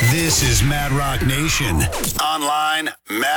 This is Mad Rock Nation. Online,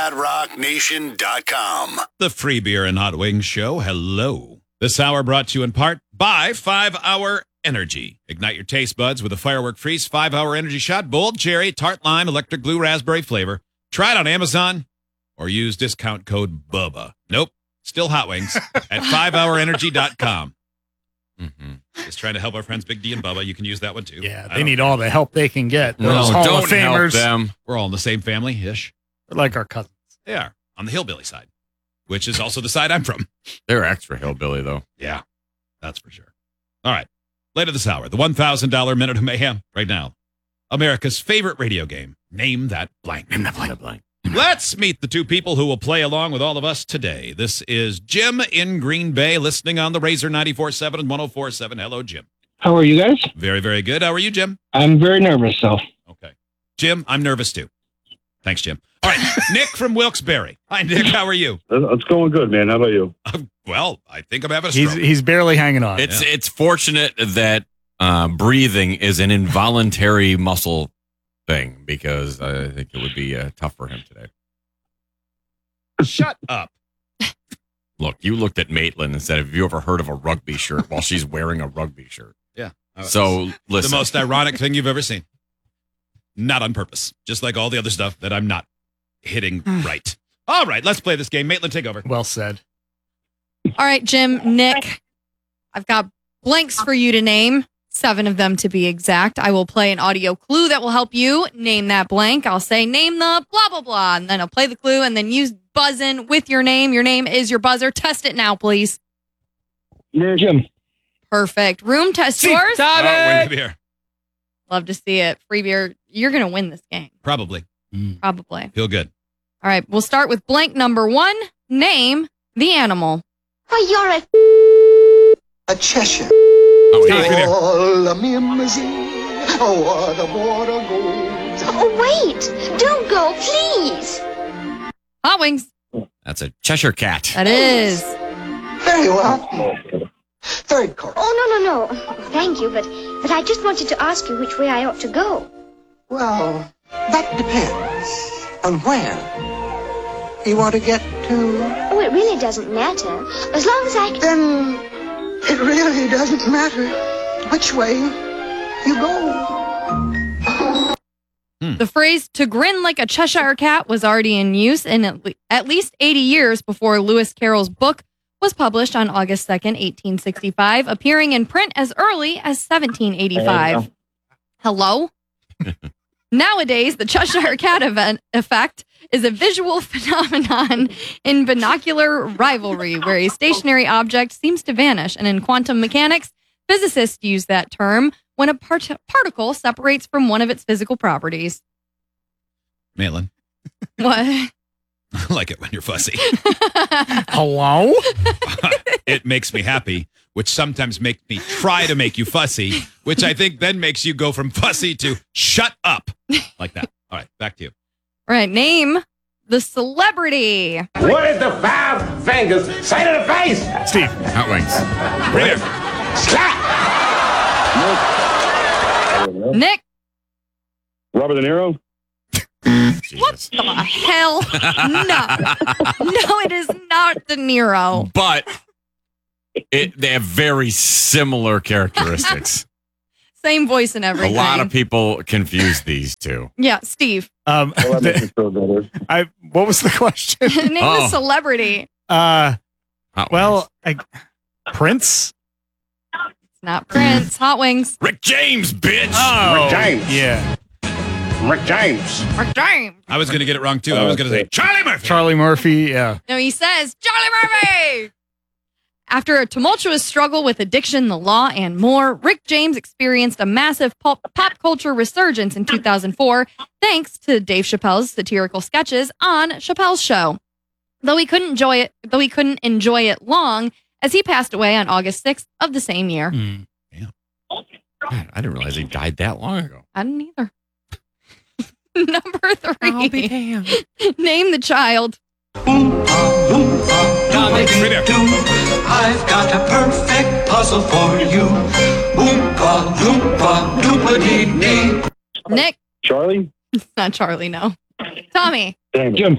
madrocknation.com. The Free Beer and Hot Wings Show. Hello. This hour brought to you in part by 5 Hour Energy. Ignite your taste buds with a firework freeze 5 Hour Energy shot. Bold cherry, tart lime, electric blue raspberry flavor. Try it on Amazon or use discount code BUBBA. Nope. Still Hot Wings at 5hourenergy.com. Just trying to help our friends Big D and Bubba. You can use that one too. Yeah, they need all the help they can get. No, Those Hall don't of Famers. help them. We're all in the same family-ish. They're like our cousins. They are. On the hillbilly side, which is also the side I'm from. They're extra hillbilly, though. Yeah, that's for sure. All right. Later this hour, the $1,000 Minute of Mayhem right now. America's favorite radio game. Name that blank. Name that blank. Let's meet the two people who will play along with all of us today. This is Jim in Green Bay, listening on the Razor 94.7 and 104.7. Hello, Jim. How are you guys? Very, very good. How are you, Jim? I'm very nervous, though. Okay. Jim, I'm nervous too. Thanks, Jim. All right. Nick from Wilkes-Barre. Hi, Nick. How are you? It's going good, man. How about you? Well, I think I'm having a stroke. He's barely hanging on. It's fortunate that breathing is an involuntary muscle thing, because I think it would be tough for him today. Shut up. Look, you looked at Maitland and said, have you ever heard of a rugby shirt while she's wearing a rugby shirt? Yeah. So, listen. The most ironic thing you've ever seen. Not on purpose. Just like all the other stuff that I'm not hitting right. All right, let's play this game. Maitland, take over. Well said. All right, Jim, Nick, I've got blanks for you to name. 7 of them to be exact. I will play an audio clue that will help you name that blank. I'll say, name the blah, blah, blah. And then I'll play the clue and then you buzz in with your name. Your name is your buzzer. Test it now, please. Yeah, Jim. Perfect. Room test yours. Win the beer. Love to see it. Free beer. You're going to win this game. Probably. Probably. Feel good. All right. We'll start with blank number 1. Name the animal. Why, you're a Cheshire. Oh, Steve, free beer. All a mimsy, oh, the water goes. Oh, wait. Don't go, please. Hot Wings. That's a Cheshire cat. That is. Very well. Third course. Oh, no. Thank you, but I just wanted to ask you which way I ought to go. Well, that depends on where you want to get to. Oh, it really doesn't matter. As long as I can... Then it really doesn't matter which way you go. The phrase "to grin like a Cheshire cat" was already in use in at least 80 years before Lewis Carroll's book was published on August 2nd, 1865, appearing in print as early as 1785. Hello? Nowadays, the Cheshire cat effect is a visual phenomenon in binocular rivalry, where a stationary object seems to vanish. And in quantum mechanics, physicists use that term when a particle separates from one of its physical properties. Maitland. What? I like it when you're fussy. Hello? It makes me happy, which sometimes makes me try to make you fussy, which I think then makes you go from fussy to shut up. Like that. All right, back to you. All right, name the celebrity. What is the 5 fingers say to the face? Steve. Hot Wings. Right here. Slap! Nick. Robert De Niro? What the hell? No, it is not De Niro. But they have very similar characteristics. Same voice and A everything. lot of people confuse these two. Yeah, Steve. Well, that makes me feel better. What was the question? Name the celebrity. Hot Prince? It's not Prince. Hot Wings. Rick James, bitch. Oh, Rick James. yeah. Rick James. Rick James. I was going to get it wrong, too. I was going to say Charlie Murphy. Charlie Murphy, yeah. No, he says Charlie Murphy. After a tumultuous struggle with addiction, the law, and more, Rick James experienced a massive pop culture resurgence in 2004, thanks to Dave Chappelle's satirical sketches on Chappelle's Show. Though he couldn't enjoy it long, as he passed away on August 6th of the same year. Man, I didn't realize he died that long ago. I didn't either. Number 3. I'll be damned. Name the child. I've got a perfect puzzle for you. Oompa loompa doompa dee dee. Nick. Charlie? It's not Charlie, no. Tommy. Damn it. Jim.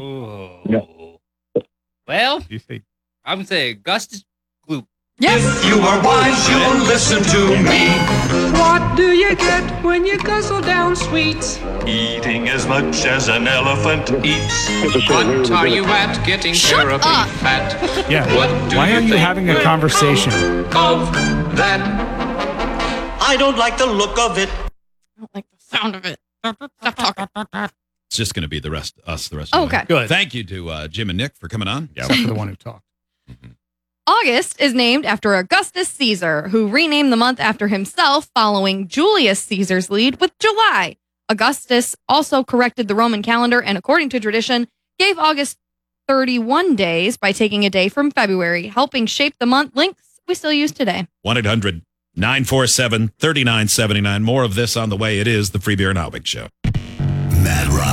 Well, You think I'm going to say Augustus Gloop. Yes. You are wise, you'll listen to me. What do you get when you guzzle down sweets? Eating as much as an elephant eats. What are you at getting Shut terribly up. fat? Yeah. What do Why you are you think having a will conversation? come Of that. I don't like the look of it. I don't like the sound of it. Stop talking. It's just going to be the rest of the way. Okay. Good. Thank you to Jim and Nick for coming on. Except for the one who talked. August is named after Augustus Caesar, who renamed the month after himself following Julius Caesar's lead with July. Augustus also corrected the Roman calendar and, according to tradition, gave August 31 days by taking a day from February, helping shape the month links we still use today. 1-800-947-3979. More of this on the way. It is the Free Beer and Hot Wings Show. Matt Rock